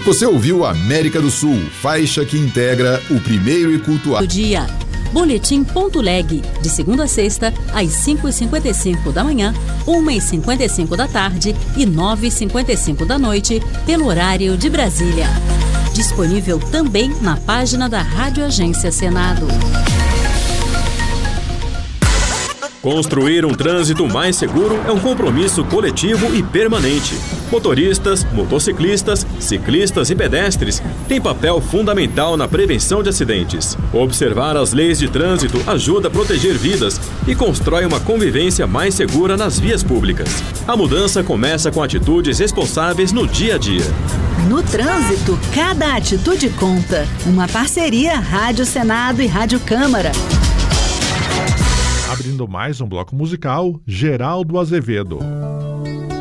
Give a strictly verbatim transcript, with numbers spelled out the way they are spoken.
Você ouviu América do Sul, faixa que integra o primeiro e cultuado dia. Boletim Ponto Leg, de segunda a sexta, às cinco e cinquenta e cinco da manhã, uma e cinquenta e cinco da tarde e nove e cinquenta e cinco da noite, pelo horário de Brasília. Disponível também na página da Rádio Agência Senado. Construir um trânsito mais seguro é um compromisso coletivo e permanente. Motoristas, motociclistas, ciclistas e pedestres têm papel fundamental na prevenção de acidentes. Observar as leis de trânsito ajuda a proteger vidas e constrói uma convivência mais segura nas vias públicas. A mudança começa com atitudes responsáveis no dia a dia. No trânsito, cada atitude conta. Uma parceria Rádio Senado e Rádio Câmara. Abrindo mais um bloco musical, Geraldo Azevedo.